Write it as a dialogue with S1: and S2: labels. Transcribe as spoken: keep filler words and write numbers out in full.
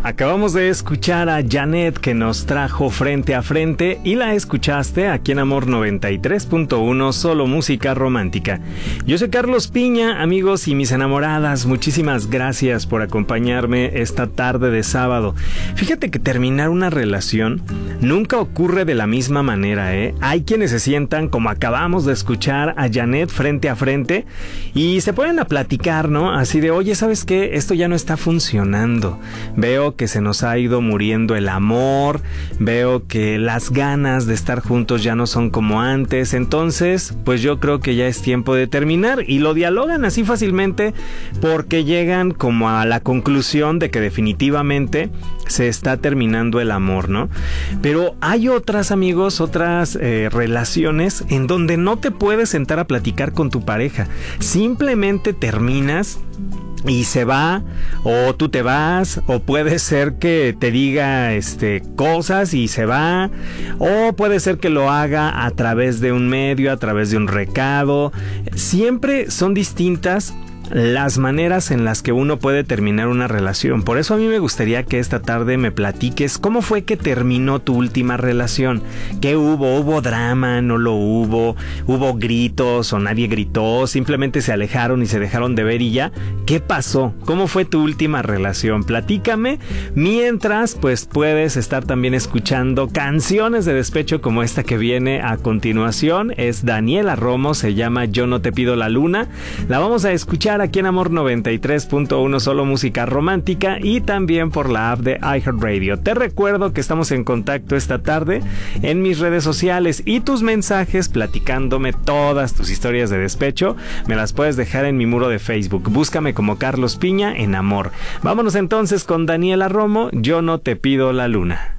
S1: Acabamos de escuchar a Janet, que nos trajo Frente a Frente, y la escuchaste aquí en Amor noventa y tres punto uno, solo música romántica. Yo soy Carlos Piña, amigos y mis enamoradas, muchísimas gracias por acompañarme esta tarde de sábado. Fíjate que terminar una relación nunca ocurre de la misma manera, ¿eh? Hay quienes se sientan como acabamos de escuchar a Janet Frente a Frente y se ponen a platicar, ¿no? Así de, oye, ¿sabes qué? Esto ya no está funcionando. Veo que se nos ha ido muriendo el amor, veo que las ganas de estar juntos ya no son como antes, entonces pues yo creo que ya es tiempo de terminar, y lo dialogan así fácilmente porque llegan como a la conclusión de que definitivamente se está terminando el amor, ¿no? Pero hay otras, amigos, otras eh, relaciones en donde no te puedes sentar a platicar con tu pareja, simplemente terminas y se va, o tú te vas, o puede ser que te diga este cosas y se va, o puede ser que lo haga a través de un medio, a través de un recado. Siempre son distintas las maneras en las que uno puede terminar una relación. Por eso a mí me gustaría que esta tarde me platiques cómo fue que terminó tu última relación. ¿Qué hubo? ¿Hubo drama? ¿No lo hubo? ¿Hubo gritos o nadie gritó? ¿Simplemente se alejaron y se dejaron de ver y ya? ¿Qué pasó? ¿Cómo fue tu última relación? Platícame. Mientras, pues puedes estar también escuchando canciones de despecho como esta que viene a continuación. Es Daniela Romo, se llama Yo no te pido la luna. La vamos a escuchar aquí en Amor noventa y tres punto uno, solo música romántica, y también por la app de iHeartRadio. Te recuerdo que estamos en contacto esta tarde en mis redes sociales, y tus mensajes platicándome todas tus historias de despecho me las puedes dejar en mi muro de Facebook. Búscame como Carlos Piña en Amor. Vámonos entonces con Daniela Romo, Yo no te pido la luna.